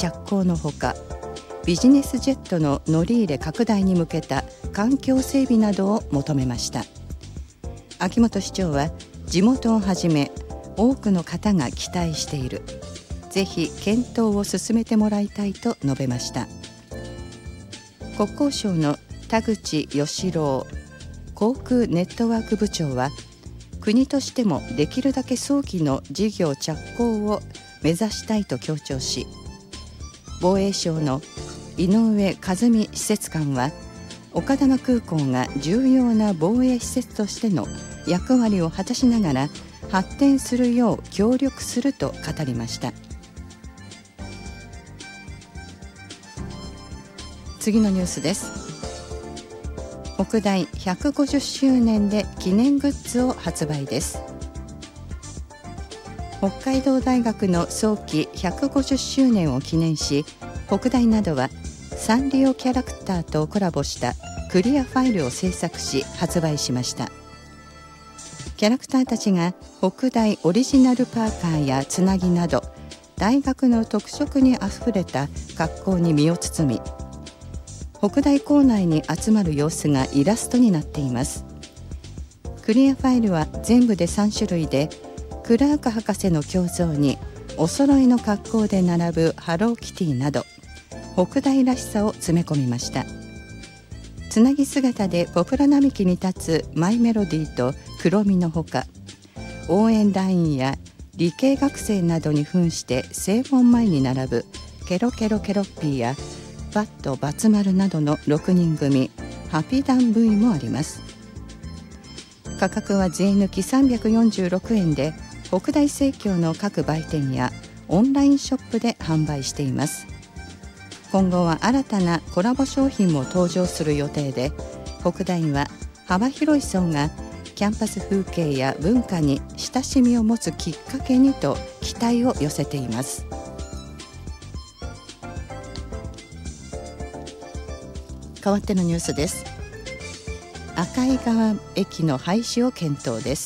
着工のほか、ビジネスジェットの乗り入れ拡大に向けた環境整備などを求めました。秋元市長は、地元をはじめ多くの方が期待している、ぜひ検討を進めてもらいたいと述べました。国交省の田口義郎航空ネットワーク部長は、国としてもできるだけ早期の事業着工を目指したいと強調し、防衛省の井上和美施設監は、丘珠空港が重要な防衛施設としての役割を果たしながら発展するよう協力すると語りました。次のニュースです。北大150周年で記念グッズを発売です。北海道大学の創期150周年を記念し、北大などはサンリオキャラクターとコラボしたクリアファイルを制作し発売しました。キャラクターたちが北大オリジナルパーカーやつなぎなど大学の特色にあふれた格好に身を包み、北大構内に集まる様子がイラストになっています。クリアファイルは全部で3種類で、クラーク博士の胸像にお揃いの格好で並ぶハローキティなど北大らしさを詰め込みました。つなぎ姿でポプラ並木に立つマイメロディーと黒みのほか、応援団員や理系学生などに扮して正門前に並ぶケロケロケロッピーやバットバツ丸などの6人組ハピダン V もあります。価格は税抜き346円で、北大生協の各売店やオンラインショップで販売しています。今後は新たなコラボ商品も登場する予定で、北大は幅広い層がキャンパス風景や文化に親しみを持つきっかけにと期待を寄せています。変わってのニュースです。赤井川駅の廃止を検討です。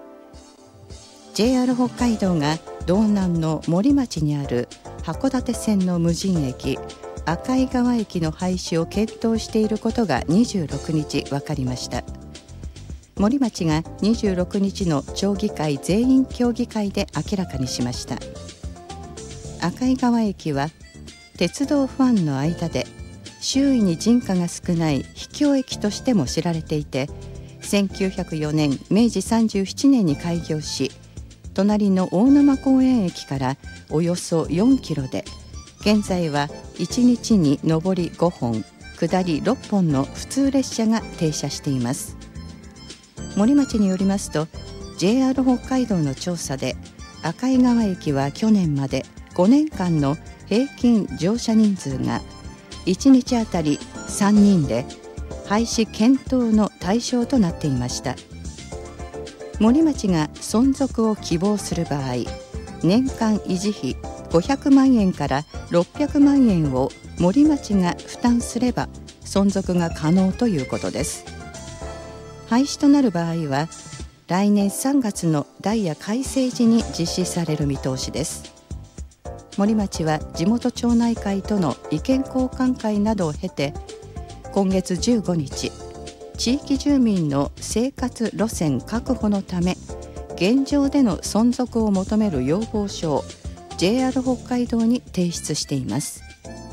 JR 北海道が道南の森町にある函館線の無人駅赤井川駅の廃止を検討していることが26日分かりました。森町が26日の町議会全員協議会で明らかにしました。赤井川駅は鉄道ファンの間で周囲に人家が少ない秘境駅としても知られていて、1904年明治37年に開業し、隣の大沼公園駅からおよそ4キロで、現在は1日に上り5本下り6本の普通列車が停車しています。森町によりますと、 JR 北海道の調査で赤井川駅は去年まで5年間の平均乗車人数が1日あたり3人で廃止検討の対象となっていました。森町が存続を希望する場合、年間維持費500万円から600万円を森町が負担すれば存続が可能ということです。廃止となる場合は来年3月のダイヤ改正時に実施される見通しです。森町は地元町内会との意見交換会などを経て、今月15日、地域住民の生活路線確保のため現状での存続を求める要望書を JR 北海道に提出しています。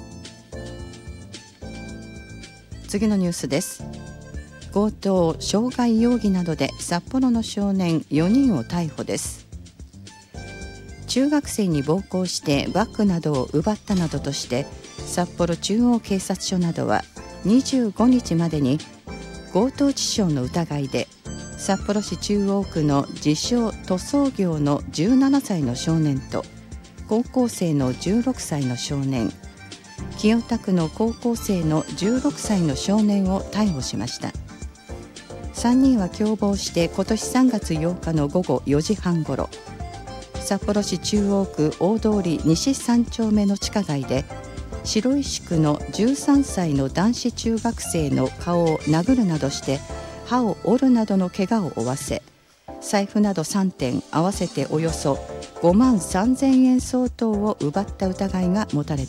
次のニュースです。強盗傷害容疑などで札幌の少年4人を逮捕です。中学生に暴行してバッグなどを奪ったなどとして札幌中央警察署などは25日までに強盗致傷の疑いで札幌市中央区の自称塗装業の17歳の少年と高校生の16歳の少年、清田区の高校生の16歳の少年を逮捕しました。3人は共謀して今年3月8日の午後4時半ごろ、札幌市中央区大通西3丁目の地下街で白石区の13歳の男子中学生の顔を殴るなどして歯を折るなどの怪我を負わせ、財布など3点合わせておよそ5万3000円相当を奪った疑いが持たれ